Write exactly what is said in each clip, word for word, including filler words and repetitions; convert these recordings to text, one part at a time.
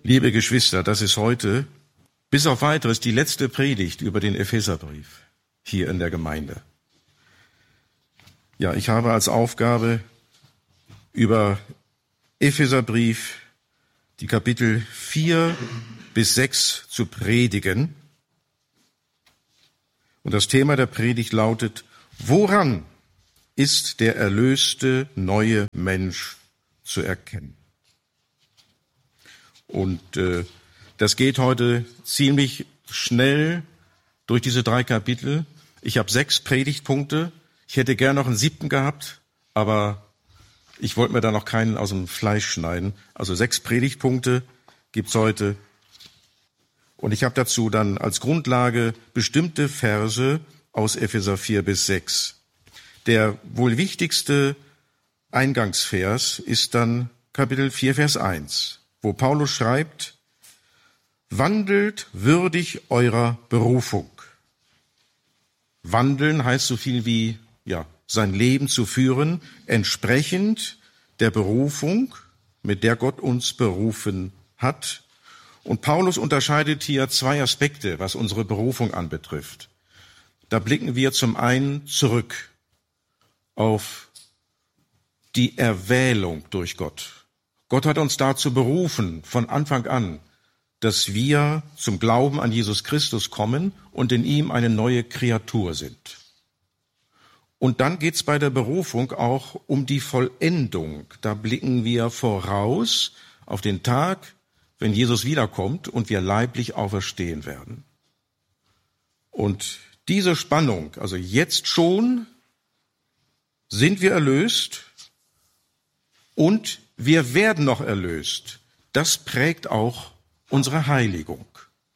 Liebe Geschwister, das ist heute bis auf Weiteres die letzte Predigt über den Epheserbrief hier in der Gemeinde. Ja, ich habe als Aufgabe, über Epheserbrief die Kapitel vier bis sechs zu predigen. Und das Thema der Predigt lautet: Woran ist der erlöste neue Mensch zu erkennen? Und äh, das geht heute ziemlich schnell durch diese drei Kapitel. Ich habe sechs Predigtpunkte. Ich hätte gern noch einen siebten gehabt, aber ich wollte mir da noch keinen aus dem Fleisch schneiden. Also sechs Predigtpunkte gibt's heute. Und ich habe dazu dann als Grundlage bestimmte Verse aus Epheser vier bis sechs. Der wohl wichtigste Eingangsvers ist dann Kapitel vier, Vers eins, wo Paulus schreibt: Wandelt würdig eurer Berufung. Wandeln heißt so viel wie, ja, sein Leben zu führen, entsprechend der Berufung, mit der Gott uns berufen hat. Und Paulus unterscheidet hier zwei Aspekte, was unsere Berufung anbetrifft. Da blicken wir zum einen zurück auf die Erwählung durch Gott. Gott hat uns dazu berufen, von Anfang an, dass wir zum Glauben an Jesus Christus kommen und in ihm eine neue Kreatur sind. Und dann geht's bei der Berufung auch um die Vollendung. Da blicken wir voraus auf den Tag, wenn Jesus wiederkommt und wir leiblich auferstehen werden. Und diese Spannung, also jetzt schon sind wir erlöst und wir werden noch erlöst, das prägt auch unsere Heiligung.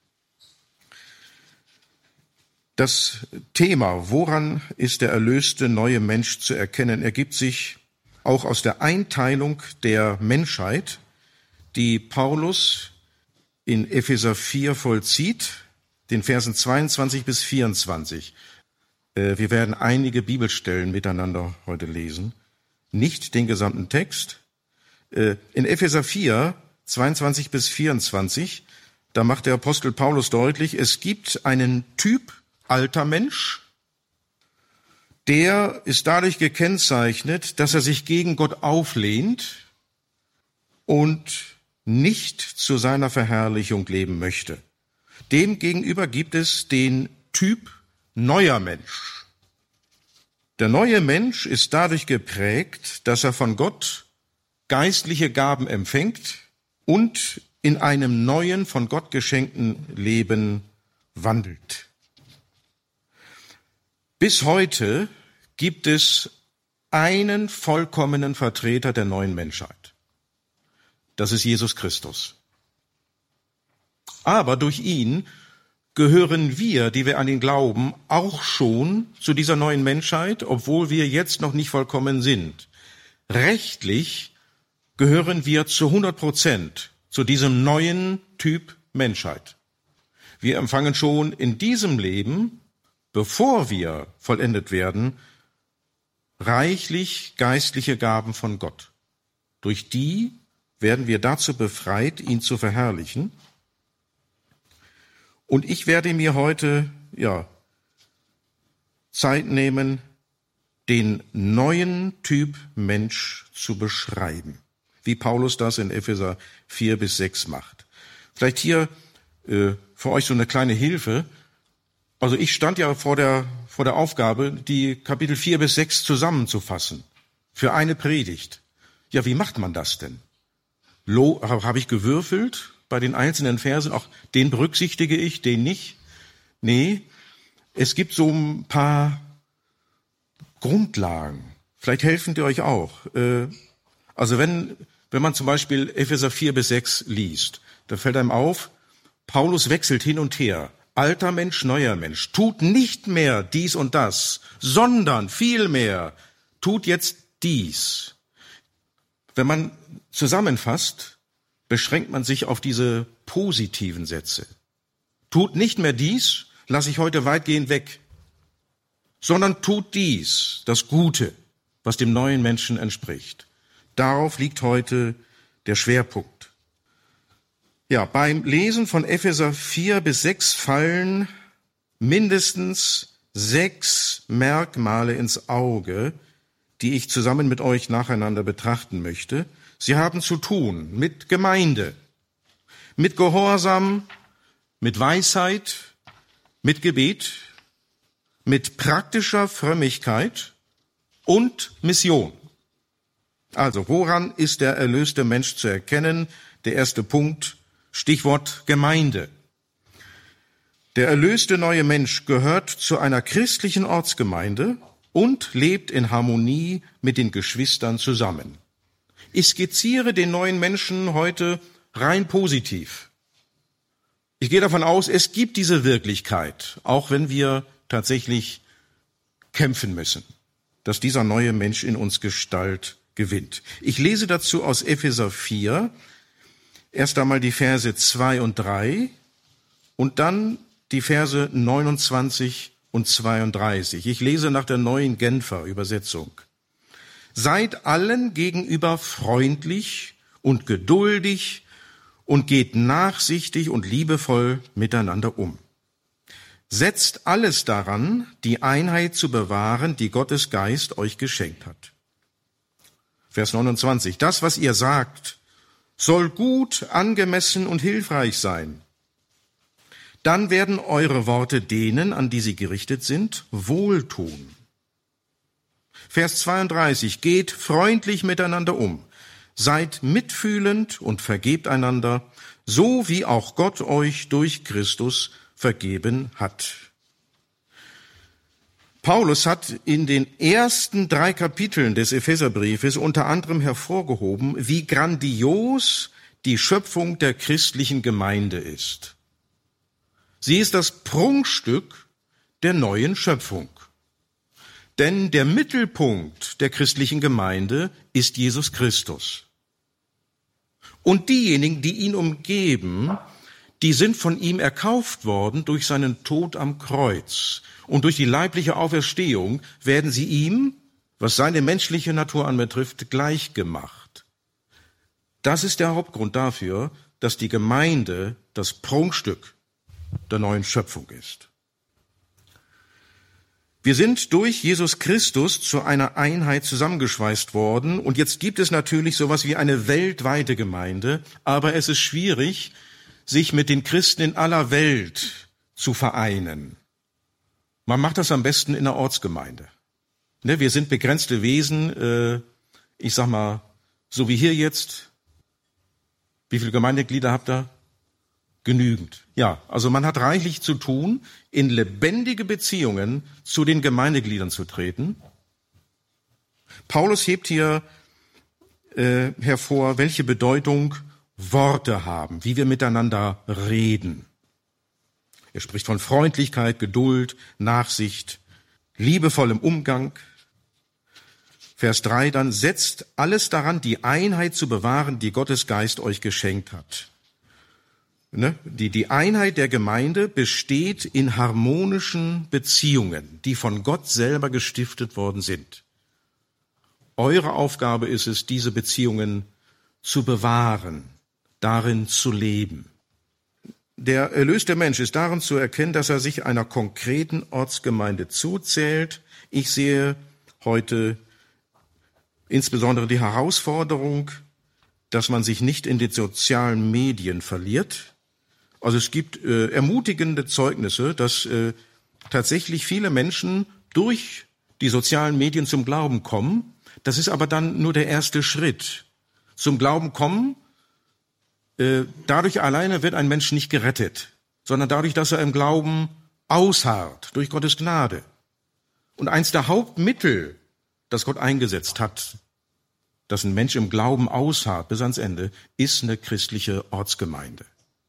Das Thema, woran ist der erlöste neue Mensch zu erkennen, ergibt sich auch aus der Einteilung der Menschheit, die Paulus in Epheser vier vollzieht, den Versen zweiundzwanzig bis vierundzwanzig. Wir werden einige Bibelstellen miteinander heute lesen, nicht den gesamten Text. In Epheser vier, zweiundzwanzig bis vierundzwanzig, da macht der Apostel Paulus deutlich, es gibt einen Typ alter Mensch, der ist dadurch gekennzeichnet, dass er sich gegen Gott auflehnt und nicht zu seiner Verherrlichung leben möchte. Demgegenüber gibt es den Typ neuer Mensch. Der neue Mensch ist dadurch geprägt, dass er von Gott geistliche Gaben empfängt und in einem neuen, von Gott geschenkten Leben wandelt. Bis heute gibt es einen vollkommenen Vertreter der neuen Menschheit. Das ist Jesus Christus. Aber durch ihn gehören wir, die wir an ihn glauben, auch schon zu dieser neuen Menschheit, obwohl wir jetzt noch nicht vollkommen sind. Rechtlich gehören wir zu hundert Prozent zu diesem neuen Typ Menschheit. Wir empfangen schon in diesem Leben, bevor wir vollendet werden, reichlich geistliche Gaben von Gott. Durch die werden wir dazu befreit, ihn zu verherrlichen. Und ich werde mir heute, ja, Zeit nehmen, den neuen Typ Mensch zu beschreiben, wie Paulus das in Epheser vier bis sechs macht. Vielleicht hier äh, für euch so eine kleine Hilfe. Also ich stand ja vor der, vor der Aufgabe, die Kapitel vier bis sechs zusammenzufassen für eine Predigt. Ja, wie macht man das denn? Lo, habe ich gewürfelt bei den einzelnen Versen, auch den berücksichtige ich, den nicht? Nee, es gibt so ein paar Grundlagen. Vielleicht helfen die euch auch. Also wenn, wenn man zum Beispiel Epheser vier bis sechs liest, da fällt einem auf, Paulus wechselt hin und her. Alter Mensch, neuer Mensch, tut nicht mehr dies und das, sondern vielmehr tut jetzt dies. Wenn man zusammenfasst, beschränkt man sich auf diese positiven Sätze. Tut nicht mehr dies, lasse ich heute weitgehend weg, sondern tut dies, das Gute, was dem neuen Menschen entspricht. Darauf liegt heute der Schwerpunkt. Ja, beim Lesen von Epheser vier bis sechs fallen mindestens sechs Merkmale ins Auge, die ich zusammen mit euch nacheinander betrachten möchte. Sie haben zu tun mit Gemeinde, mit Gehorsam, mit Weisheit, mit Gebet, mit praktischer Frömmigkeit und Mission. Also, woran ist der erlöste Mensch zu erkennen? Der erste Punkt, Stichwort Gemeinde. Der erlöste neue Mensch gehört zu einer christlichen Ortsgemeinde und lebt in Harmonie mit den Geschwistern zusammen. Ich skizziere den neuen Menschen heute rein positiv. Ich gehe davon aus, es gibt diese Wirklichkeit, auch wenn wir tatsächlich kämpfen müssen, dass dieser neue Mensch in uns Gestalt gewinnt. Ich lese dazu aus Epheser vier, erst einmal die Verse zwei und drei und dann die Verse neunundzwanzig und zweiunddreißig. Ich lese nach der neuen Genfer Übersetzung. Seid allen gegenüber freundlich und geduldig und geht nachsichtig und liebevoll miteinander um. Setzt alles daran, die Einheit zu bewahren, die Gottes Geist euch geschenkt hat. Vers neunundzwanzig. Das, was ihr sagt, soll gut, angemessen und hilfreich sein. Dann werden eure Worte denen, an die sie gerichtet sind, wohltun. Vers zweiunddreißig. Geht freundlich miteinander um. Seid mitfühlend und vergebt einander, so wie auch Gott euch durch Christus vergeben hat. Paulus hat in den ersten drei Kapiteln des Epheserbriefes unter anderem hervorgehoben, wie grandios die Schöpfung der christlichen Gemeinde ist. Sie ist das Prunkstück der neuen Schöpfung. Denn der Mittelpunkt der christlichen Gemeinde ist Jesus Christus. Und diejenigen, die ihn umgeben, die sind von ihm erkauft worden durch seinen Tod am Kreuz. Und durch die leibliche Auferstehung werden sie ihm, was seine menschliche Natur anbetrifft, gleichgemacht. Das ist der Hauptgrund dafür, dass die Gemeinde das Prunkstück der neuen Schöpfung ist. Wir sind durch Jesus Christus zu einer Einheit zusammengeschweißt worden und jetzt gibt es natürlich sowas wie eine weltweite Gemeinde, aber es ist schwierig, sich mit den Christen in aller Welt zu vereinen. Man macht das am besten in der Ortsgemeinde. Ne, wir sind begrenzte Wesen, äh, ich sag mal, so wie hier jetzt. Wie viele Gemeindeglieder habt ihr? Genügend. Ja, also man hat reichlich zu tun, in lebendige Beziehungen zu den Gemeindegliedern zu treten. Paulus hebt hier äh, hervor, welche Bedeutung Worte haben, wie wir miteinander reden. Er spricht von Freundlichkeit, Geduld, Nachsicht, liebevollem Umgang. Vers drei dann, setzt alles daran, die Einheit zu bewahren, die Gottes Geist euch geschenkt hat. Ne? Die, die Einheit der Gemeinde besteht in harmonischen Beziehungen, die von Gott selber gestiftet worden sind. Eure Aufgabe ist es, diese Beziehungen zu bewahren, darin zu leben. Der erlöste Mensch ist darin zu erkennen, dass er sich einer konkreten Ortsgemeinde zuzählt. Ich sehe heute insbesondere die Herausforderung, dass man sich nicht in den sozialen Medien verliert. Also es gibt äh, ermutigende Zeugnisse, dass äh, tatsächlich viele Menschen durch die sozialen Medien zum Glauben kommen. Das ist aber dann nur der erste Schritt. Zum Glauben kommen, äh, dadurch alleine wird ein Mensch nicht gerettet, sondern dadurch, dass er im Glauben ausharrt, durch Gottes Gnade. Und eins der Hauptmittel, das Gott eingesetzt hat, dass ein Mensch im Glauben ausharrt bis ans Ende, ist eine christliche Ortsgemeinde.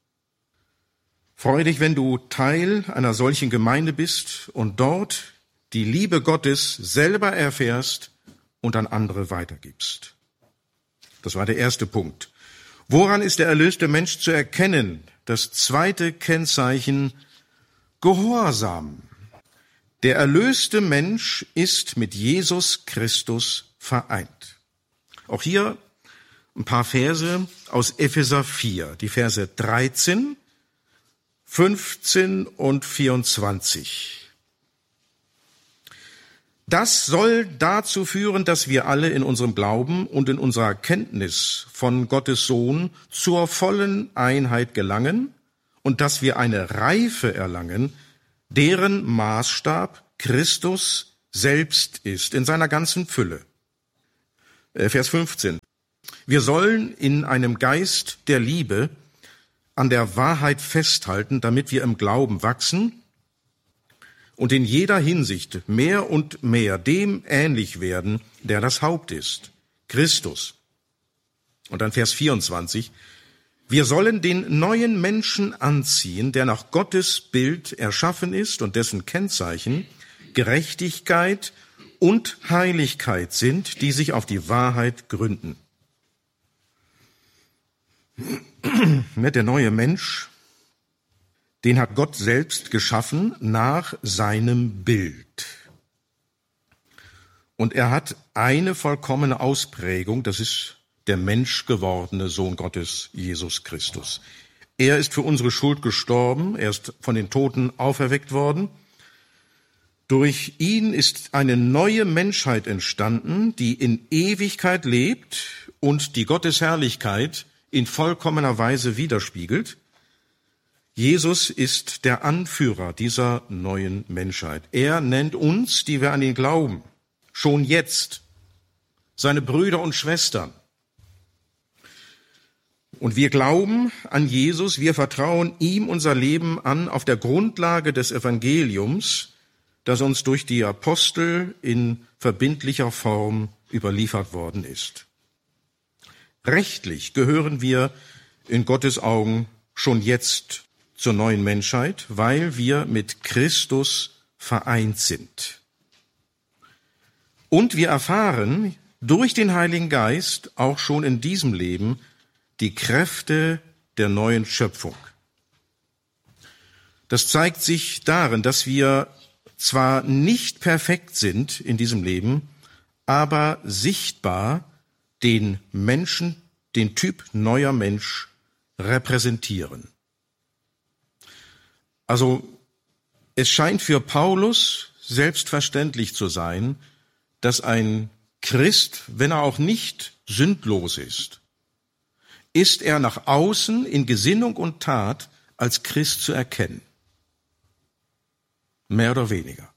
Freue dich, wenn du Teil einer solchen Gemeinde bist und dort die Liebe Gottes selber erfährst und an andere weitergibst. Das war der erste Punkt. Woran ist der erlöste Mensch zu erkennen? Das zweite Kennzeichen, Gehorsam. Der erlöste Mensch ist mit Jesus Christus vereint. Auch hier ein paar Verse aus Epheser vier, die Verse dreizehn, fünfzehn und vierundzwanzig. Das soll dazu führen, dass wir alle in unserem Glauben und in unserer Kenntnis von Gottes Sohn zur vollen Einheit gelangen und dass wir eine Reife erlangen, deren Maßstab Christus selbst ist, in seiner ganzen Fülle. Vers fünfzehn. Wir sollen in einem Geist der Liebe an der Wahrheit festhalten, damit wir im Glauben wachsen und in jeder Hinsicht mehr und mehr dem ähnlich werden, der das Haupt ist, Christus. Und dann Vers vierundzwanzig. Wir sollen den neuen Menschen anziehen, der nach Gottes Bild erschaffen ist und dessen Kennzeichen Gerechtigkeit und Heiligkeit sind, die sich auf die Wahrheit gründen. Der neue Mensch, den hat Gott selbst geschaffen nach seinem Bild. Und er hat eine vollkommene Ausprägung, das ist der menschgewordene Sohn Gottes, Jesus Christus. Er ist für unsere Schuld gestorben, er ist von den Toten auferweckt worden. Durch ihn ist eine neue Menschheit entstanden, die in Ewigkeit lebt und die Gottes Herrlichkeit in vollkommener Weise widerspiegelt. Jesus ist der Anführer dieser neuen Menschheit. Er nennt uns, die wir an ihn glauben, schon jetzt seine Brüder und Schwestern. Und wir glauben an Jesus, wir vertrauen ihm unser Leben an auf der Grundlage des Evangeliums, das uns durch die Apostel in verbindlicher Form überliefert worden ist. Rechtlich gehören wir in Gottes Augen schon jetzt zur neuen Menschheit, weil wir mit Christus vereint sind. Und wir erfahren durch den Heiligen Geist auch schon in diesem Leben die Kräfte der neuen Schöpfung. Das zeigt sich darin, dass wir zwar nicht perfekt sind in diesem Leben, aber sichtbar den Menschen, den Typ neuer Mensch repräsentieren. Also es scheint für Paulus selbstverständlich zu sein, dass ein Christ, wenn er auch nicht sündlos ist, ist er nach außen in Gesinnung und Tat als Christ zu erkennen. Mehr oder weniger.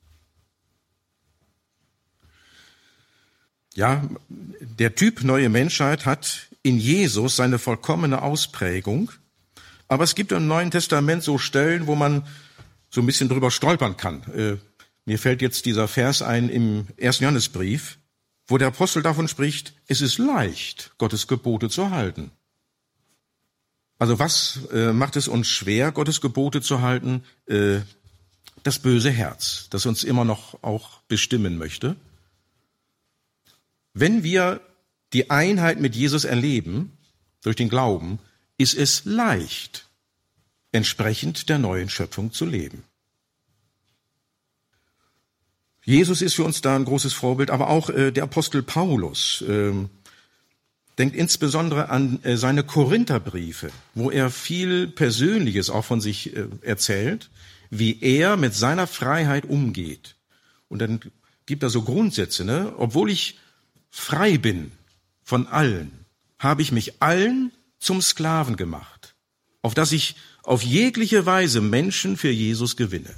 Ja, der Typ neue Menschheit hat in Jesus seine vollkommene Ausprägung, aber es gibt im Neuen Testament so Stellen, wo man so ein bisschen drüber stolpern kann. Äh, mir fällt jetzt dieser Vers ein im ersten Johannesbrief, wo der Apostel davon spricht, es ist leicht, Gottes Gebote zu halten. Also was äh, macht es uns schwer, Gottes Gebote zu halten? Äh, das böse Herz, das uns immer noch auch bestimmen möchte. Wenn wir die Einheit mit Jesus erleben, durch den Glauben, ist es leicht, entsprechend der neuen Schöpfung zu leben. Jesus ist für uns da ein großes Vorbild, aber auch äh, der Apostel Paulus äh, denkt insbesondere an äh, seine Korintherbriefe, wo er viel Persönliches auch von sich äh, erzählt, wie er mit seiner Freiheit umgeht. Und dann gibt er so Grundsätze, ne? Obwohl ich frei bin von allen, habe ich mich allen zum Sklaven gemacht, auf dass ich auf jegliche Weise Menschen für Jesus gewinne.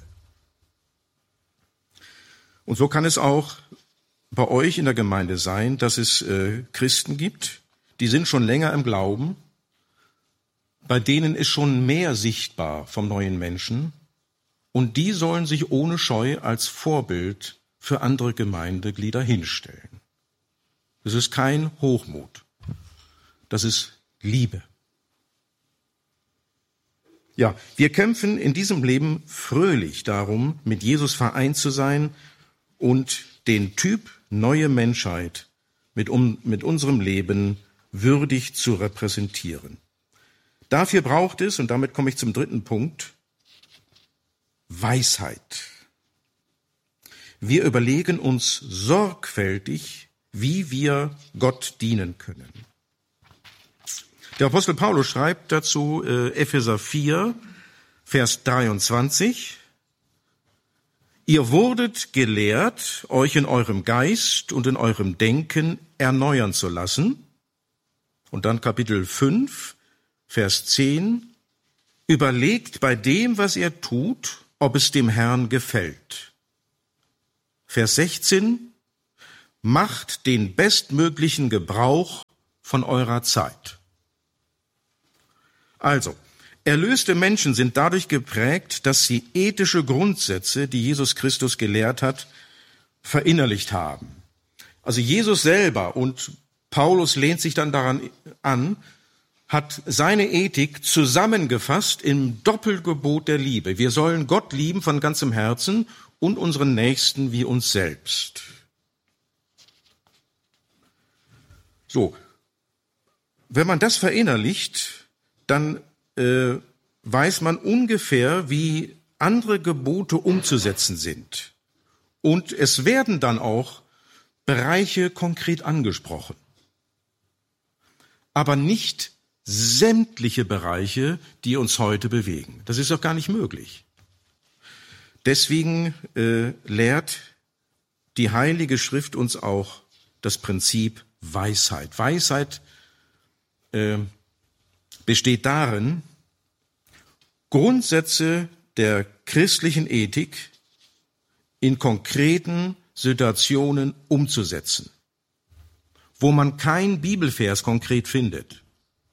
Und so kann es auch bei euch in der Gemeinde sein, dass es äh, Christen gibt, die sind schon länger im Glauben, bei denen ist schon mehr sichtbar vom neuen Menschen und die sollen sich ohne Scheu als Vorbild für andere Gemeindeglieder hinstellen. Das ist kein Hochmut, das ist Liebe. Ja, wir kämpfen in diesem Leben fröhlich darum, mit Jesus vereint zu sein und den Typ neue Menschheit mit, um, mit unserem Leben würdig zu repräsentieren. Dafür braucht es, und damit komme ich zum dritten Punkt, Weisheit. Wir überlegen uns sorgfältig, wie wir Gott dienen können. Der Apostel Paulus schreibt dazu äh, Epheser vier, Vers dreiundzwanzig. Ihr wurdet gelehrt, euch in eurem Geist und in eurem Denken erneuern zu lassen. Und dann Kapitel fünf, Vers zehn. Überlegt bei dem, was ihr tut, ob es dem Herrn gefällt. Vers sechzehn. Macht den bestmöglichen Gebrauch von eurer Zeit. Also, erlöste Menschen sind dadurch geprägt, dass sie ethische Grundsätze, die Jesus Christus gelehrt hat, verinnerlicht haben. Also Jesus selber, und Paulus lehnt sich dann daran an, hat seine Ethik zusammengefasst im Doppelgebot der Liebe. Wir sollen Gott lieben von ganzem Herzen und unseren Nächsten wie uns selbst. So, wenn man das verinnerlicht, dann äh, weiß man ungefähr, wie andere Gebote umzusetzen sind. Und es werden dann auch Bereiche konkret angesprochen. Aber nicht sämtliche Bereiche, die uns heute bewegen. Das ist auch gar nicht möglich. Deswegen äh, lehrt die Heilige Schrift uns auch das Prinzip Weisheit. Weisheit äh, besteht darin, Grundsätze der christlichen Ethik in konkreten Situationen umzusetzen, wo man kein Bibelvers konkret findet.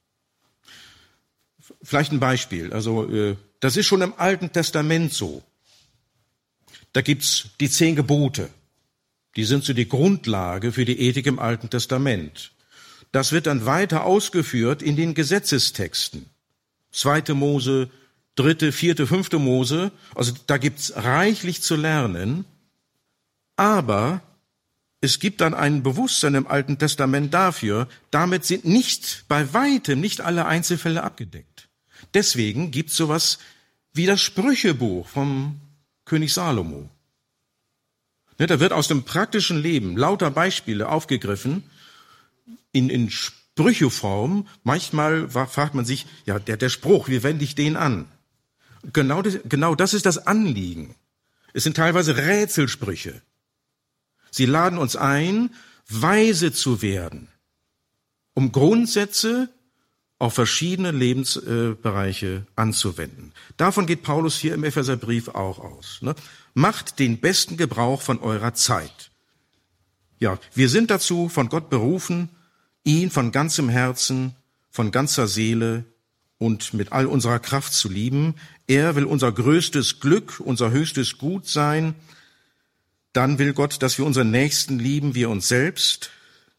Vielleicht ein Beispiel. Also äh, das ist schon im Alten Testament so. Da gibt's die zehn Gebote. Die sind so die Grundlage für die Ethik im Alten Testament. Das wird dann weiter ausgeführt in den Gesetzestexten. Zweite Mose, dritte, vierte, fünfte Mose. Also da gibt's reichlich zu lernen. Aber es gibt dann ein Bewusstsein im Alten Testament dafür, damit sind nicht, bei weitem nicht alle Einzelfälle abgedeckt. Deswegen gibt's sowas wie das Sprüchebuch vom König Salomo. Da wird aus dem praktischen Leben lauter Beispiele aufgegriffen, in, in Sprücheform. Manchmal fragt man sich, ja, der, der Spruch, wie wende ich den an? Genau das, genau das ist das Anliegen. Es sind teilweise Rätselsprüche. Sie laden uns ein, weise zu werden, um Grundsätze auf verschiedene Lebensbereiche anzuwenden. Davon geht Paulus hier im Epheserbrief auch aus. Ne? Macht den besten Gebrauch von eurer Zeit. Ja, wir sind dazu von Gott berufen, ihn von ganzem Herzen, von ganzer Seele und mit all unserer Kraft zu lieben. Er will unser größtes Glück, unser höchstes Gut sein. Dann will Gott, dass wir unseren Nächsten lieben wie uns selbst.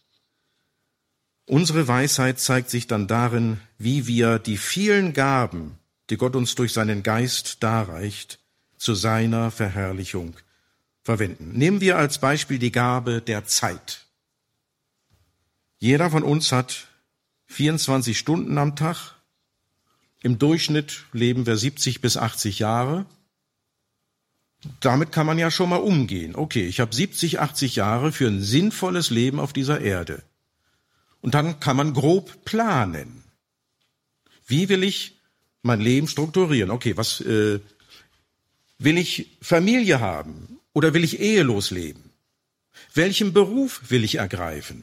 Unsere Weisheit zeigt sich dann darin, wie wir die vielen Gaben, die Gott uns durch seinen Geist darreicht, zu seiner Verherrlichung verwenden. Nehmen wir als Beispiel die Gabe der Zeit. Jeder von uns hat vierundzwanzig Stunden am Tag. Im Durchschnitt leben wir siebzig bis achtzig Jahre. Damit kann man ja schon mal umgehen. Okay, ich habe siebzig, achtzig Jahre für ein sinnvolles Leben auf dieser Erde. Und dann kann man grob planen. Wie will ich mein Leben strukturieren? Okay, was äh, will ich Familie haben oder will ich ehelos leben? Welchen Beruf will ich ergreifen?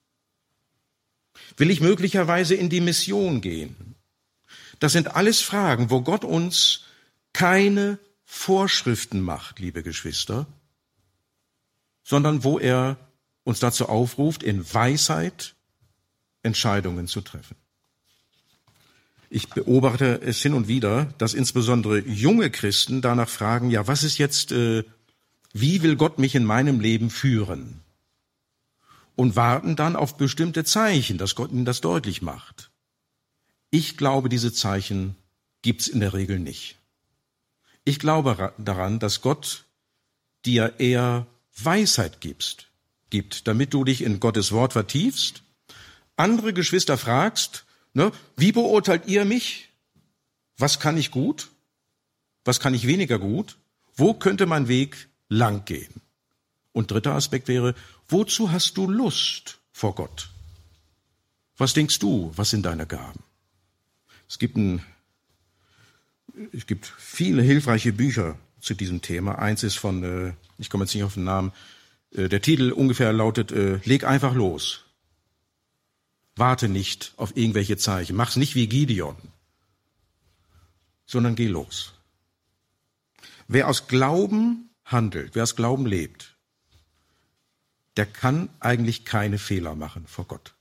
Will ich möglicherweise in die Mission gehen? Das sind alles Fragen, wo Gott uns keine Vorschriften macht, liebe Geschwister, sondern wo er uns dazu aufruft, in Weisheit Entscheidungen zu treffen. Ich beobachte es hin und wieder, dass insbesondere junge Christen danach fragen, ja, was ist jetzt, äh, wie will Gott mich in meinem Leben führen? Und warten dann auf bestimmte Zeichen, dass Gott ihnen das deutlich macht. Ich glaube, diese Zeichen gibt's in der Regel nicht. Ich glaube daran, dass Gott dir eher Weisheit gibst, gibt, damit du dich in Gottes Wort vertiefst, andere Geschwister fragst, ne, wie beurteilt ihr mich? Was kann ich gut? Was kann ich weniger gut? Wo könnte mein Weg lang gehen? Und dritter Aspekt wäre, wozu hast du Lust vor Gott? Was denkst du, was sind deine Gaben? Es gibt, ein, es gibt viele hilfreiche Bücher zu diesem Thema. Eins ist von, äh, ich komme jetzt nicht auf den Namen, äh, der Titel ungefähr lautet, äh, leg einfach los. Warte nicht auf irgendwelche Zeichen. Mach's nicht wie Gideon, sondern geh los. Wer aus Glauben handelt, wer aus Glauben lebt, der kann eigentlich keine Fehler machen vor Gott.